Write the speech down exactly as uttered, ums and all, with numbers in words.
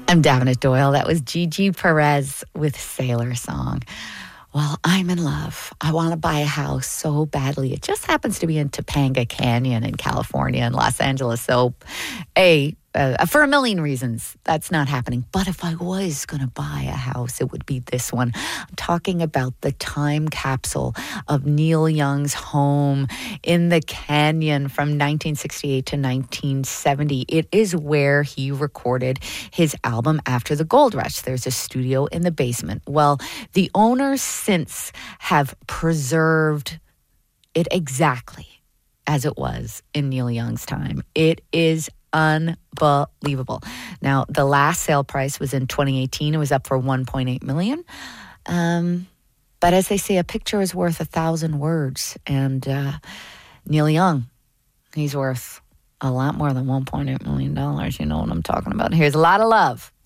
I'm Davenant Doyle. That was Gigi Perez with Sailor Song. Well, I'm in love. I want to buy a house so badly. It just happens to be in Topanga Canyon in California in Los Angeles. So, A, uh, for a million reasons, that's not happening. But if I was going to buy a house, it would be this one. I'm talking about the time capsule of Neil Young's home in the canyon from nineteen sixty-eight to nineteen seventy. It is where he recorded his album After the Gold Rush. There's a studio in the basement. Well, the owners since have preserved it exactly as it was in Neil Young's time. It is unbelievable. Now, the last sale price was in twenty eighteen. It was up for one point eight million dollars. Um, but as they say, a picture is worth a thousand words. And uh, Neil Young, he's worth a lot more than one point eight million dollars. You know what I'm talking about. Here's a lot of love